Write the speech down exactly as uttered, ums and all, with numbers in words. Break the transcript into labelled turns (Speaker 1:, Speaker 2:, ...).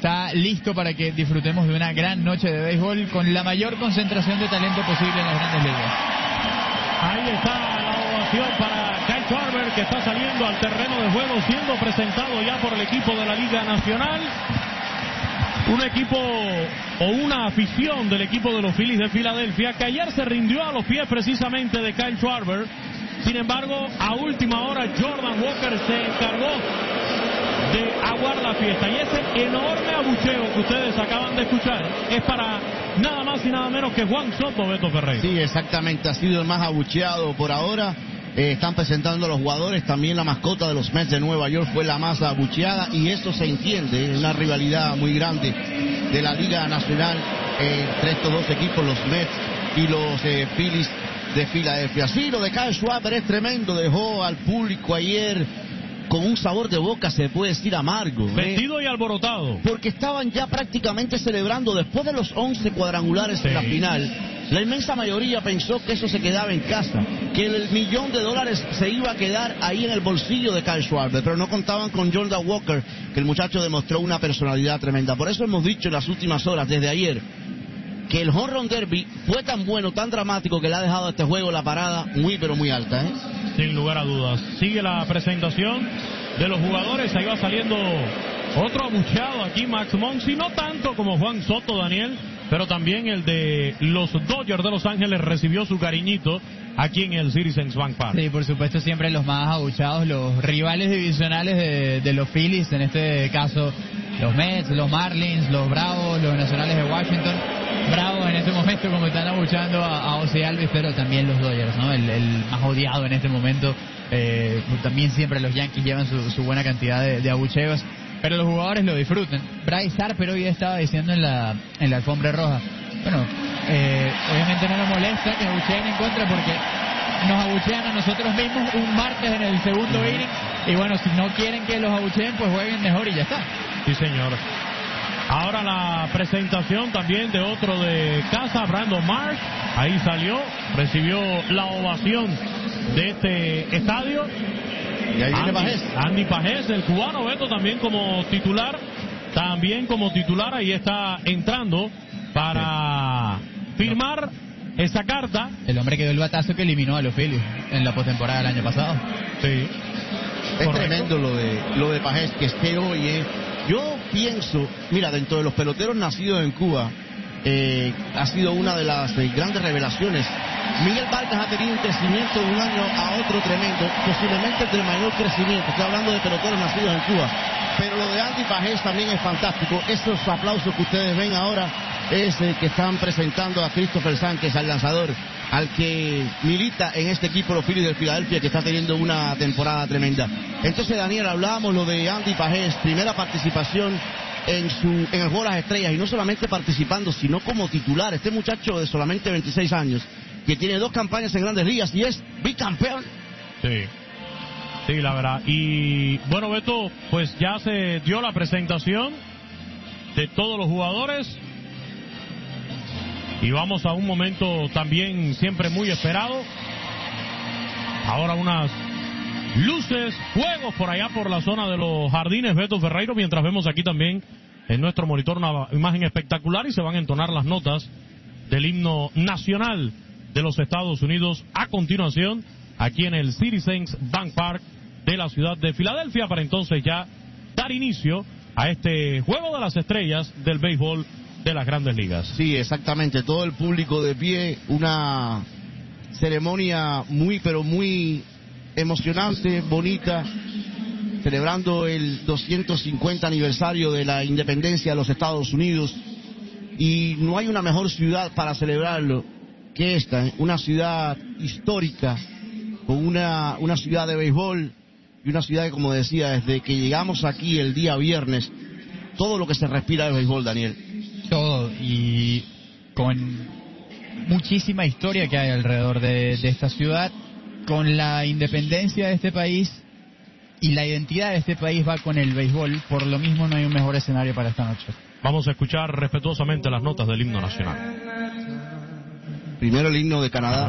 Speaker 1: está listo para que disfrutemos de una gran noche de béisbol con la mayor concentración de talento posible en las grandes ligas.
Speaker 2: Ahí está la ovación para Kyle Schwarber, que está saliendo al terreno de juego, siendo presentado ya por el equipo de la Liga Nacional. Un equipo o una afición del equipo de los Phillies de Filadelfia que ayer se rindió a los pies precisamente de Kyle Schwarber. Sin embargo, a última hora Jordan Walker se encargó de aguar la fiesta. Y ese enorme abucheo que ustedes acaban de escuchar es para nada más y nada menos que Juan Soto, Beto Ferreira.
Speaker 3: Sí, exactamente, ha sido el más abucheado por ahora. Eh, están presentando a los jugadores, también la mascota de los Mets de Nueva York fue la más abucheada, y eso se entiende, es una rivalidad muy grande de la Liga Nacional eh, entre estos dos equipos, los Mets y los eh, Phillies de Filadelfia. Sí, lo de Kyle Schwarber es tremendo, dejó al público ayer con un sabor de boca, se puede decir amargo.
Speaker 2: Vestido
Speaker 3: ¿eh?
Speaker 2: y alborotado.
Speaker 3: Porque estaban ya prácticamente celebrando después de los once cuadrangulares sí. en la final. La inmensa mayoría pensó que eso se quedaba en casa, que el millón de dólares se iba a quedar ahí en el bolsillo de Kyle Schwarber, pero no contaban con Jordan Walker, que el muchacho demostró una personalidad tremenda. Por eso hemos dicho en las últimas horas, desde ayer, que el home run derby fue tan bueno, tan dramático, que le ha dejado a este juego la parada muy pero muy alta, ¿eh?
Speaker 2: Sin lugar a dudas. Sigue la presentación de los jugadores, ahí va saliendo otro abucheado aquí, Max Muncy, no tanto como Juan Soto, Daniel, pero también el de los Dodgers de Los Ángeles recibió su cariñito aquí en el Citizens Bank Park.
Speaker 1: Sí, por supuesto, siempre los más abuchados, los rivales divisionales de, de los Phillies, en este caso los Mets, los Marlins, los Bravos, los Nacionales de Washington. Bravos en este momento como están abuchando a, a Ozzie Albies, pero también los Dodgers, ¿no? El, el más odiado en este momento. Eh, también siempre los Yankees llevan su, su buena cantidad de, de abucheos, pero los jugadores lo disfrutan. Bryce Harper hoy estaba diciendo en la en la alfombra roja, bueno, eh, obviamente no nos molesta que abucheen en contra porque nos abuchean a nosotros mismos un martes en el segundo uh-huh. inning, y bueno, si no quieren que los abucheen, pues jueguen mejor y ya está.
Speaker 2: Sí, señor. Ahora la presentación también de otro de casa, Brandon Marsh. Ahí salió, recibió la ovación de este estadio.
Speaker 3: Y ahí viene
Speaker 2: Andy,
Speaker 3: Pajés.
Speaker 2: Andy Pajés, el cubano, Beto, también como titular. También como titular, ahí está entrando para sí. firmar esa carta.
Speaker 1: El hombre que dio el batazo que eliminó a los Phillies en la postemporada del año pasado.
Speaker 2: Sí.
Speaker 3: Es Correcto. Tremendo lo de lo de Pajés que esté hoy, eh. Yo pienso, mira, dentro de los peloteros nacidos en Cuba, eh, ha sido una de las eh, grandes revelaciones. Miguel Vargas ha tenido un crecimiento de un año a otro tremendo, posiblemente el del mayor crecimiento. Estoy hablando de peloteros nacidos en Cuba. Pero lo de Andy Pajés también es fantástico. Esos aplausos que ustedes ven ahora es eh, que están presentando a Christopher Sánchez, al lanzador, al que milita en este equipo los Phillies de Filadelfia, que está teniendo una temporada tremenda. Entonces, Daniel, hablábamos lo de Andy Pajés, primera participación en su en el Juego de las Estrellas, y no solamente participando, sino como titular. Este muchacho de solamente veintiséis años, que tiene dos campañas en Grandes Ligas y es bicampeón.
Speaker 2: Sí, sí, la verdad. Y bueno, Beto, pues ya se dio la presentación de todos los jugadores. Y vamos a un momento también siempre muy esperado. Ahora unas luces, fuegos por allá por la zona de los jardines, Beto Ferreiro, mientras vemos aquí también en nuestro monitor una imagen espectacular y se van a entonar las notas del himno nacional de los Estados Unidos a continuación aquí en el Citizens Bank Park de la ciudad de Filadelfia, para entonces ya dar inicio a este Juego de las Estrellas del béisbol de las Grandes Ligas.
Speaker 3: Sí, exactamente, todo el público de pie, una ceremonia muy pero muy emocionante, bonita, celebrando el doscientos cincuenta aniversario de la independencia de los Estados Unidos, y no hay una mejor ciudad para celebrarlo que esta, ¿eh? Una ciudad histórica, con una, una ciudad de béisbol, y una ciudad que, como decía, desde que llegamos aquí el día viernes, todo lo que se respira es béisbol, Daniel.
Speaker 1: Todo, y con muchísima historia que hay alrededor de, de esta ciudad, con la independencia de este país, y la identidad de este país va con el béisbol. Por lo mismo no hay un mejor escenario para esta noche.
Speaker 2: Vamos a escuchar respetuosamente las notas del himno nacional.
Speaker 3: Primero el himno de Canadá.